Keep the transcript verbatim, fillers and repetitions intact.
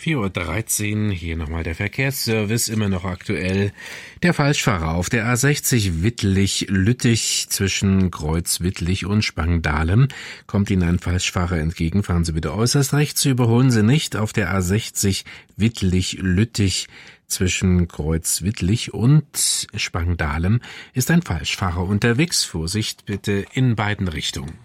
vier Uhr dreizehn, hier nochmal der Verkehrsservice, immer noch aktuell. Der Falschfahrer auf der A sechzig Wittlich-Lüttich zwischen Kreuz-Wittlich und Spangdahlem. Kommt Ihnen ein Falschfahrer entgegen, fahren Sie bitte äußerst rechts, überholen Sie nicht. Auf der A sechzig Wittlich-Lüttich zwischen Kreuz-Wittlich und Spangdahlem ist ein Falschfahrer unterwegs. Vorsicht bitte in beiden Richtungen.